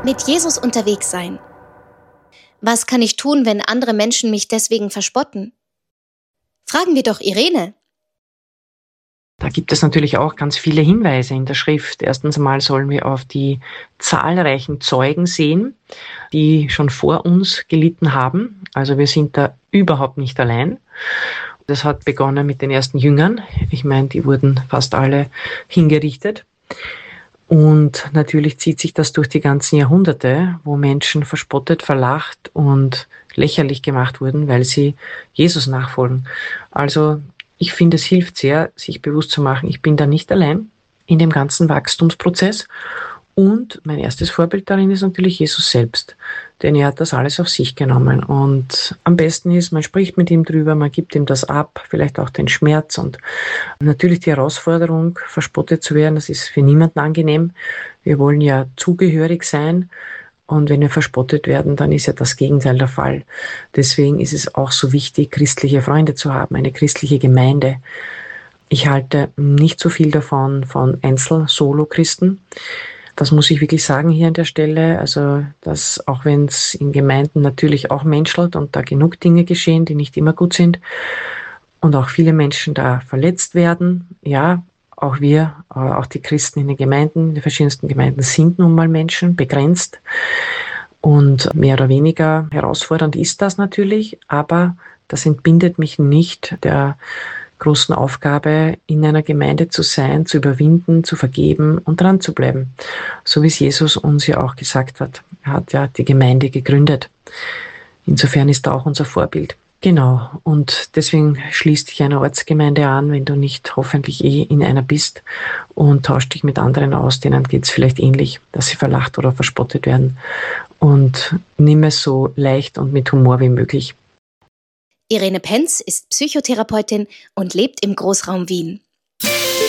mit Jesus unterwegs sein. Was kann ich tun, wenn andere Menschen mich deswegen verspotten? Fragen wir doch Irene. Da gibt es natürlich auch ganz viele Hinweise in der Schrift. Erstens einmal sollen wir auf die zahlreichen Zeugen sehen, die schon vor uns gelitten haben. Also wir sind da überhaupt nicht allein. Das hat begonnen mit den ersten Jüngern. Ich meine, die wurden fast alle hingerichtet. Und natürlich zieht sich das durch die ganzen Jahrhunderte, wo Menschen verspottet, verlacht und lächerlich gemacht wurden, weil sie Jesus nachfolgen. Also ich finde, es hilft sehr, sich bewusst zu machen, ich bin da nicht allein in dem ganzen Wachstumsprozess. Und mein erstes Vorbild darin ist natürlich Jesus selbst, denn er hat das alles auf sich genommen. Und am besten ist, man spricht mit ihm drüber, man gibt ihm das ab, vielleicht auch den Schmerz und natürlich die Herausforderung, verspottet zu werden, das ist für niemanden angenehm. Wir wollen ja zugehörig sein. Und wenn wir verspottet werden, dann ist ja das Gegenteil der Fall. Deswegen ist es auch so wichtig, christliche Freunde zu haben, eine christliche Gemeinde. Ich halte nicht so viel davon von Einzel-Solo-Christen. Das muss ich wirklich sagen hier an der Stelle. Also, dass auch wenn es in Gemeinden natürlich auch menschelt und da genug Dinge geschehen, die nicht immer gut sind und auch viele Menschen da verletzt werden, ja, auch wir, auch die Christen in den Gemeinden, in den verschiedensten Gemeinden sind nun mal Menschen, begrenzt und mehr oder weniger herausfordernd ist das natürlich, aber das entbindet mich nicht der großen Aufgabe, in einer Gemeinde zu sein, zu überwinden, zu vergeben und dran zu bleiben. So wie es Jesus uns ja auch gesagt hat. Er hat ja die Gemeinde gegründet. Insofern ist er auch unser Vorbild. Genau, und deswegen schließ dich einer Ortsgemeinde an, wenn du nicht hoffentlich in einer bist und tausch dich mit anderen aus, denen geht es vielleicht ähnlich, dass sie verlacht oder verspottet werden. Und nimm es so leicht und mit Humor wie möglich. Irene Penz ist Psychotherapeutin und lebt im Großraum Wien.